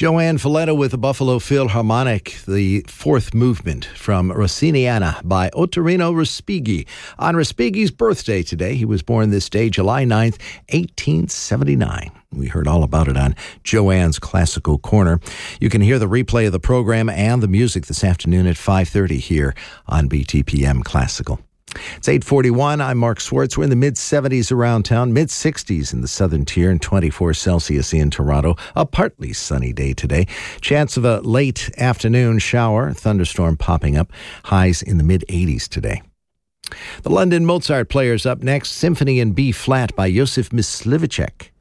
Joanne Valletta with the Buffalo Philharmonic, the fourth movement from Rossiniana by Ottorino Respighi. On Respighi's birthday today, he was born this day, July 9th, 1879. We heard all about it on Joanne's Classical Corner. You can hear the replay of the program and the music this afternoon at 5:30 here on BTPM Classical. It's 8:41. I'm Mark Swartz. We're in the mid-70s around town, mid-60s in the southern tier, and 24 Celsius in Toronto. A partly sunny day today. Chance of a late afternoon shower, thunderstorm popping up. Highs in the mid-80s today. The London Mozart Players up next. Symphony in B-flat by Josef Myslivacek.